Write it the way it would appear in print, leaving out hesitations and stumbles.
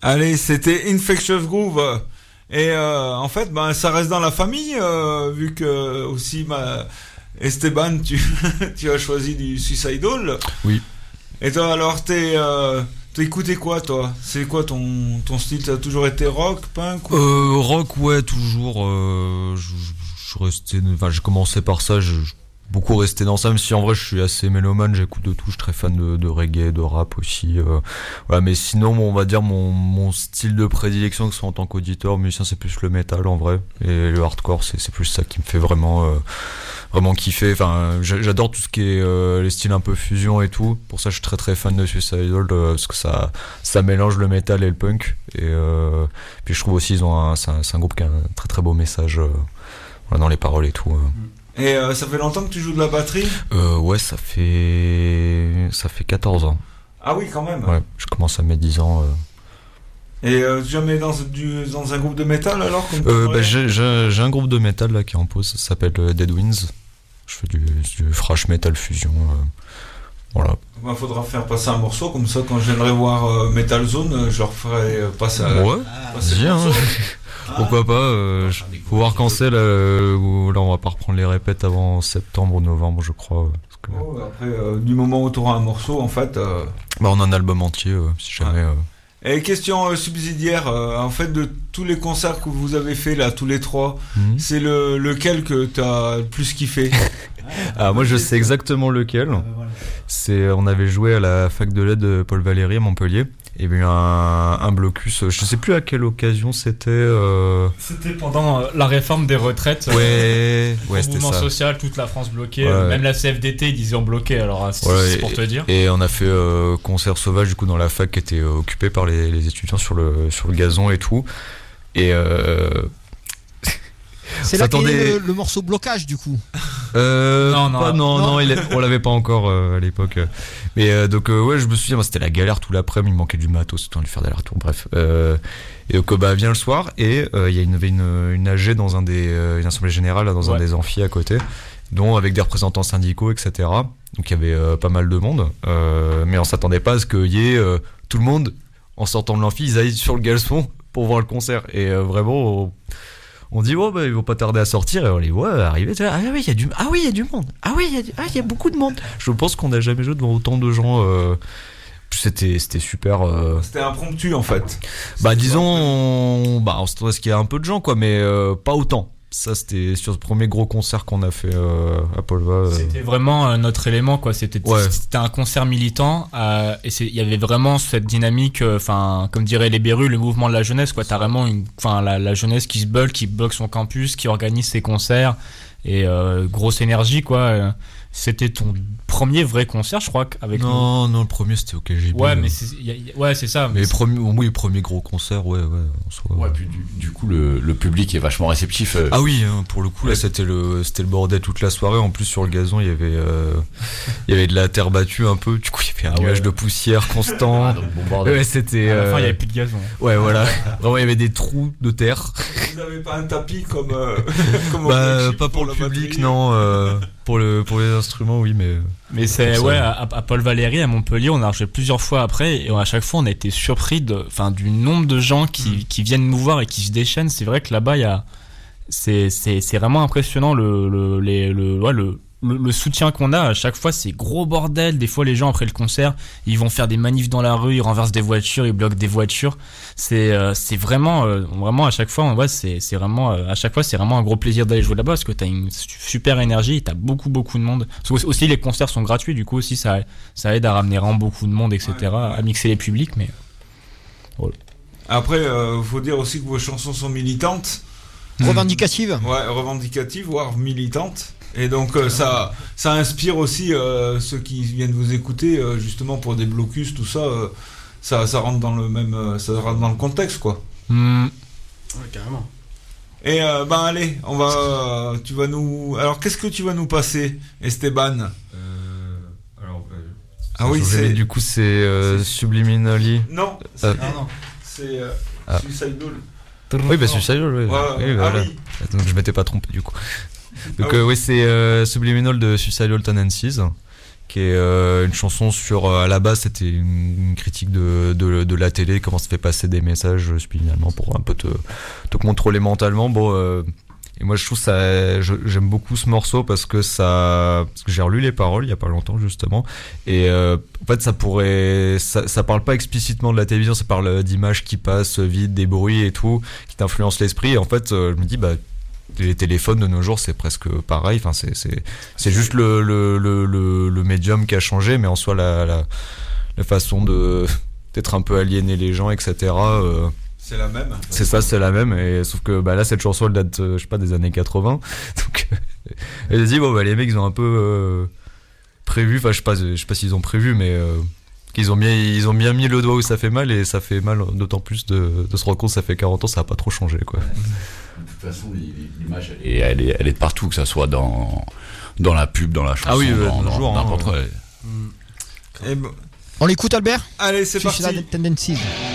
Allez, c'était Infectious Groove. Et en fait, ben, ça reste dans la famille, vu que aussi, Esteban, tu as choisi du Suicidal. Oui. Et toi, alors, t'as écouté quoi, toi? C'est quoi ton style? Ça a toujours été rock, punk ou... Rock, ouais, toujours. J'ai commencé par ça, beaucoup resté dans ça, même si en vrai je suis assez mélomane, j'écoute de tout, je suis très fan de reggae, de rap aussi. Voilà, mais sinon, on va dire mon style de prédilection, que ce soit en tant qu'auditeur, musicien, c'est plus le metal en vrai, et le hardcore, c'est plus ça qui me fait vraiment kiffer. Enfin, j'adore tout ce qui est les styles un peu fusion et tout. Pour ça, je suis très très fan de Suicidal, parce que ça mélange le metal et le punk. Et puis je trouve aussi c'est un groupe qui a un très très beau message dans les paroles et tout. Et ça fait longtemps que tu joues de la batterie? Ouais, ça fait 14 ans. Ah oui, quand même. Ouais, je commence à mes 10 ans. Et jamais dans un groupe de métal alors j'ai un groupe de métal là qui est en pause, ça s'appelle Dead Winds. Je fais du thrash metal fusion. Voilà. Il faudra faire passer un morceau, comme ça quand je viendrai voir Metal Zone, je leur ferai passer bien. Pourquoi pas, faut voir quand c'est là, là on va pas reprendre les répètes avant septembre ou novembre je crois. Après du moment où tu auras un morceau en fait... on a un album entier si jamais... Et question subsidiaire, en fait de tous les concerts que vous avez fait là, tous les trois, c'est lequel que tu as le plus kiffé? Moi je sais exactement lequel. On avait joué à la fac de lettres de Paul Valéry à Montpellier. Il y avait eu un blocus, je sais plus à quelle occasion c'était. C'était pendant la réforme des retraites. Ouais, c'était mouvement social, toute la France bloquée. Même la CFDT, ils disaient on bloquait, alors c'est pour te dire. Et on a fait concert sauvage du coup dans la fac qui était occupée par les étudiants sur le gazon et tout. Et c'est là qu'il y a le morceau blocage du coup. Non, on l'avait pas encore à l'époque. Mais donc je me souviens, c'était la galère tout l'après-midi, il me manquait du matos, c'était de faire des retours, bref. Et donc vient le soir et il y avait une AG dans une assemblée générale là, dans un des amphis à côté, dont avec des représentants syndicaux, etc. Donc il y avait pas mal de monde, mais on s'attendait pas à ce qu'il y ait tout le monde en sortant de l'amphi, ils aillent sur le gazon pour voir le concert. Et vraiment on dit ils vont pas tarder à sortir, et on les voit arriver. Il y a du monde. Il y a beaucoup de monde. Je pense qu'on n'a jamais joué devant autant de gens. C'était super. C'était impromptu en fait. Disons, on s'attendait à ce qu'il y ait un peu de gens quoi, mais pas autant. Ça c'était sur ce premier gros concert qu'on a fait à Polva. C'était vraiment notre élément quoi. C'était un concert militant et il y avait vraiment cette dynamique. Comme diraient les Bérus, le mouvement de la jeunesse quoi. T'as vraiment la jeunesse qui bloque son campus, qui organise ses concerts et grosse énergie quoi. C'était ton premier vrai concert, je crois, avec non, le premier c'était au KGB. Ouais, mais c'est ça. Mais le premier gros concert, ouais. Puis du coup, le public est vachement réceptif. Ah oui, pour le coup, là, c'était le bordel toute la soirée. En plus, sur le gazon, il y avait de la terre battue un peu. Du coup, il y avait un nuage de poussière constant. Donc, bon bordel. Ouais, c'était. À la fin, il n'y avait plus de gazon. Ouais, voilà. Vraiment, il y avait des trous de terre. Vous n'avez pas un tapis comme pas pour le public, non. Pour les instruments, oui, mais c'est à Paul Valéry à Montpellier, on a marché plusieurs fois après et à chaque fois on a été surpris du nombre de gens qui viennent nous voir et qui se déchaînent. C'est vrai que là-bas c'est vraiment impressionnant le soutien qu'on a. À chaque fois c'est gros bordel. Des fois les gens après le concert ils vont faire des manifs dans la rue, ils renversent des voitures, ils bloquent des voitures. C'est vraiment à chaque fois c'est vraiment à chaque fois c'est vraiment un gros plaisir d'aller jouer là-bas parce que t'as une super énergie et t'as beaucoup de monde. Aussi les concerts sont gratuits, du coup aussi ça aide à ramener vraiment beaucoup de monde, etc. À mixer les publics. Mais voilà. Après faut dire aussi que vos chansons sont militantes, revendicatives, voire militantes. Et donc ça inspire aussi ceux qui viennent vous écouter justement pour des blocus, tout ça. Ça rentre dans le même, ça rentre dans le contexte quoi. Ouais, carrément. Et allez, tu vas nous. Alors qu'est-ce que tu vas nous passer, Esteban? Du coup c'est Subliminally. Non. C'est Suicidal. Oui, Suicidal. Oui. Voilà. Donc je m'étais pas trompé du coup. Donc c'est Subliminal de Suicidal Tendencies, qui est une chanson sur à la base c'était une critique de la télé, comment ça fait passer des messages subliminalement pour un peu te contrôler mentalement. Et moi je trouve j'aime beaucoup ce morceau parce que j'ai relu les paroles il y a pas longtemps justement, et en fait ça parle pas explicitement de la télévision, ça parle d'images qui passent vite, des bruits et tout qui t'influencent l'esprit, et en fait je me dis les téléphones de nos jours c'est presque pareil, enfin c'est juste le médium qui a changé, mais en soi la façon d'être un peu aliéné les gens, etc. C'est la même. C'est la même, et sauf que là cette chanson elle date je sais pas des années 80, donc elle dit les mecs ils ont un peu prévu, enfin je sais pas s'ils ont prévu, mais qu'ils ont bien mis le doigt où ça fait mal, et ça fait mal d'autant plus de se rendre compte que ça fait 40 ans, ça a pas trop changé quoi. De toute façon, l'image, elle est de partout, que ça soit dans la pub, dans la chanson, dans n'importe quoi. On l'écoute, Albert ? Allez, c'est parti. Tendencies.